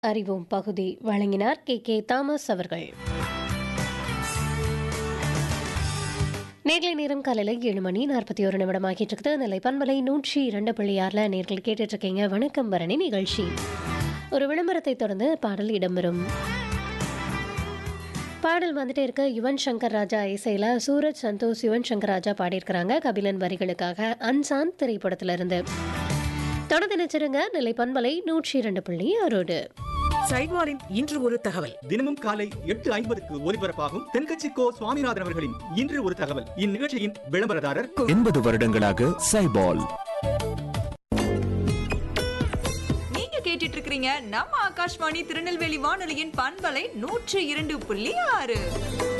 அறிவோம் பகுதி வழங்கினார் கே தாமஸ் அவர்கள். நேர்களை நேரம் காலையில் 7:41 ஆகிட்டு இருக்குது. நெல்லை பண்பலை 102.6 நேர்கள் கேட்டுட்டு இருக்கீங்க வணக்கம் பரணி நிகழ்ச்சி. ஒரு விளம்பரத்தை தொடர்ந்து பாடல் இடம்பெறும். பாடல் வந்துட்டே இருக்க யுவன் சங்கர் ராஜா இசையில சூரஜ் சந்தோஷ் யுவன் சங்கர் ராஜா பாடியிருக்கிறாங்க. கபிலன் வரிகளுக்காக அன்சான் திரைப்படத்திலிருந்து. தொடர்ந்து நினைச்சிருங்க நெல்லை பண்பலை 102.6. சைட்வாரின் இன்று ஒரு தகவல். தினமும் காலை 8:50 ஒலிபரப்பாகும் தென்கட்சி கோ சுவாமிநாதன் அவர்களின் இன்று ஒரு தகவல். இந்நிகழ்ச்சியின் விளம்பரதாரர் 80 வருடங்களாக சைபால். நீங்க கேட்டுட்டு இருக்கிறீங்க நம்ம ஆகாஷ்வாணி திருநெல்வேலி வானொலியின் பண்பலை 102.6.